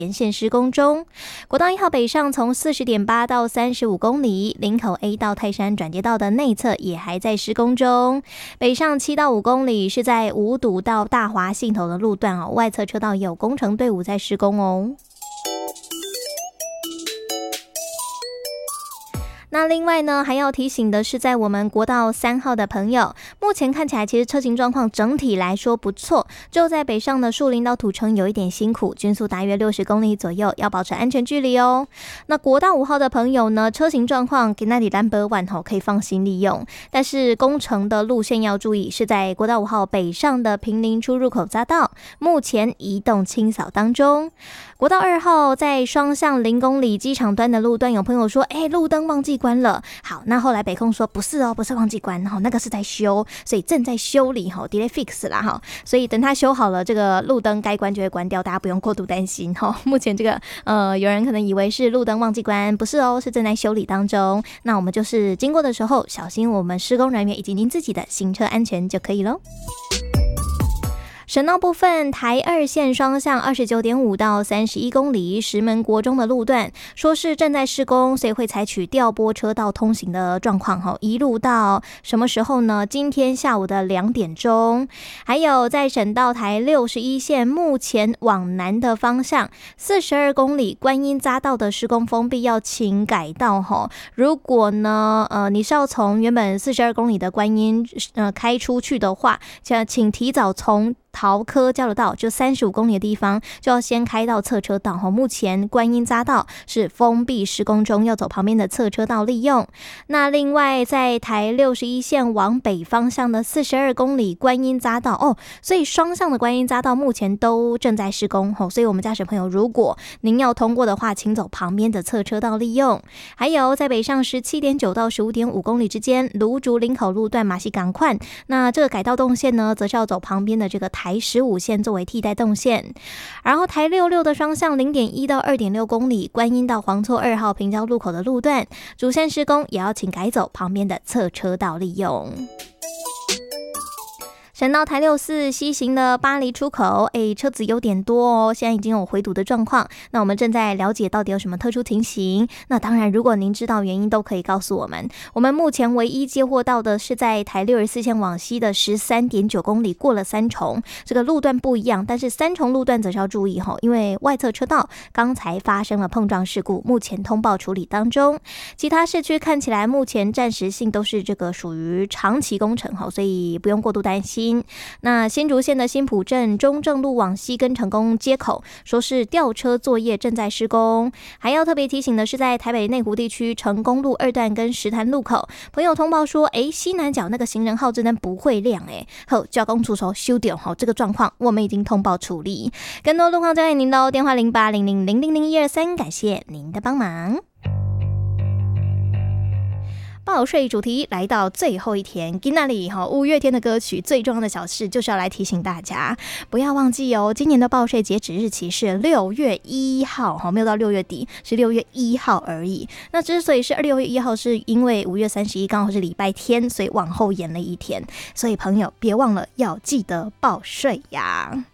沿线施工中。国道1号北上从 40.8 到35公里，林口 A 到泰山转接道的内侧也还在施工中。北上7到5公里是在五堵到大华信头的路段外侧车道也有工程队伍在施工哦。那另外呢，还要提醒的是，在我们国道3号的朋友，目前看起来其实车型状况整体来说不错，就在北上的树林到土城有一点辛苦，均速大约60公里左右，要保持安全距离哦。那国道5号的朋友呢，车型状况给那里No.1可以放心利用，但是工程的路线要注意，是在国道5号北上的坪林出入口匝道，目前移动清扫当中。国道2号在双向0公里机场端的路段，有朋友说路灯忘记关了。好，那后来北控说不是哦，不是忘记关，那个是在修，所以正在修理delay fix 啦，所以等它修好了，这个路灯该关就会关掉，大家不用过度担心。目前这个有人可能以为是路灯忘记关，不是哦，是正在修理当中。那我们就是经过的时候小心我们施工人员以及您自己的行车安全就可以咯。省道部分，台2线双向 29.5 到31公里石门国中的路段，说是正在施工，所以会采取调拨车道通行的状况，一路到什么时候呢？今天下午的2点钟。还有在省道台61线目前往南的方向42公里观音匝道的施工封闭，要请改道。如果呢你是要从原本42公里的观音开出去的话，请提早从桃科交流道就35公里的地方就要先开到侧车道，目前观音匝道是封闭施工中，要走旁边的侧车道利用。那另外在台61线往北方向的42公里观音匝道所以双向的观音匝道目前都正在施工，所以我们驾驶朋友如果您要通过的话，请走旁边的侧车道利用。还有在北上 17.9 到 15.5 公里之间芦竹林口路段马西港快，那这个改道动线呢，则是要走旁边的这个台15线作为替代动线。然后台66的双向 0.1 到 2.6 公里观音到黄厝2号平交路口的路段主线施工，也要请改走旁边的侧车道利用。省道台64西行的巴黎出口，车子有点多哦，现在已经有回堵的状况。那我们正在了解到底有什么特殊情形。那当然，如果您知道原因，都可以告诉我们。我们目前唯一接获到的是在台64线往西的 13.9 公里过了三重，这个路段不一样，但是三重路段则是要注意因为外侧车道刚才发生了碰撞事故，目前通报处理当中。其他市区看起来目前暂时性都是这个属于长期工程，所以不用过度担心。那新竹县的新埔镇中正路往西跟成功街口，说是吊车作业正在施工。还要特别提醒的是，在台北内湖地区成功路2段跟石潭路口，朋友通报说西南角那个行人号志灯不会亮交工处所修掉这个状况我们已经通报处理。更多路况交给您的电话0800000123，感谢您的帮忙。报税主题来到最后一天，今天里五月天的歌曲最重要的小事就是要来提醒大家，不要忘记今年的报税截止日期是6月1号，没有到6月底，是6月1号而已。那之所以是6月1号，是因为5月31刚好是礼拜天，所以往后延了一天。所以朋友别忘了要记得报税呀。